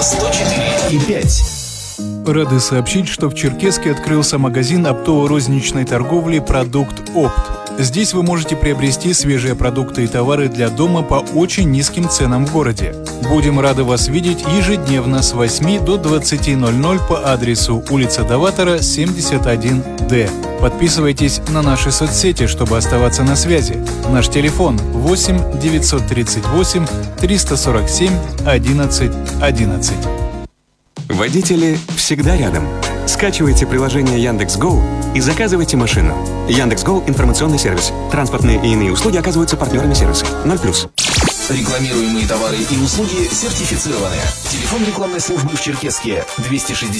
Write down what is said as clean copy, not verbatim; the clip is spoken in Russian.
на 104,5. Рады сообщить, что в Черкесске открылся магазин оптово-розничной торговли «Продукт Опт». Здесь вы можете приобрести свежие продукты и товары для дома по очень низким ценам в городе. Будем рады вас видеть ежедневно с 8 до 20:00 по адресу улица Даватора, 71-Д. Подписывайтесь на наши соцсети, чтобы оставаться на связи. Наш телефон 8 938 347 11 11. Водители всегда рядом. Скачивайте приложение Яндекс.Гоу и заказывайте машину. Яндекс.Гоу – информационный сервис. Транспортные и иные услуги оказываются партнерами сервиса. 0+. Рекламируемые товары и услуги сертифицированы. Телефон рекламной службы в Черкесске 260